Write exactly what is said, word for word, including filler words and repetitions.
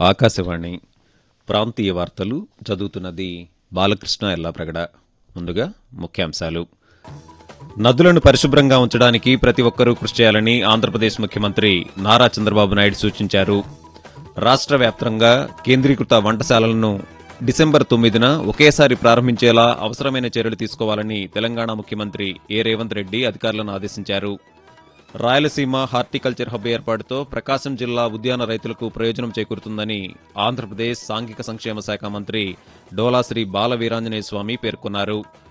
ఆకాశవాణి ప్రాంతీయ వార్తలు చదువుతున్నది బాలకృష్ణ ఎల్లాప్రగడ. ముందుగా ముఖ్యాంశాలు. నదులను పరిశుభ్రంగా ఉంచడానికి ప్రతి ఒక్కరూ కృషి చేయాలని ఆంధ్రప్రదేశ్ ముఖ్యమంత్రి నారా చంద్రబాబు నాయుడు సూచించారు. రాష్ట్ర వ్యాప్తంగా కేంద్రీకృత వంటశాలలను డిసెంబర్ తొమ్మిదిన ఒకేసారి ప్రారంభించేలా అవసరమైన చర్యలు తీసుకోవాలని తెలంగాణ ముఖ్యమంత్రి ఏ రేవంత్ రెడ్డి అధికారులను ఆదేశించారు. రాయలసీమ హార్టికల్చర్ హబ్ ఏర్పాటుతో ప్రకాశం జిల్లా ఉద్యాన రైతులకు ప్రయోజనం చేకూరుతుందని ఆంధ్రప్రదేశ్ సాంఘిక సంక్షేమ శాఖ మంత్రి డోలాశ్రీ బాల వీరాంజనేయ స్వామి పేర్కొన్నారు.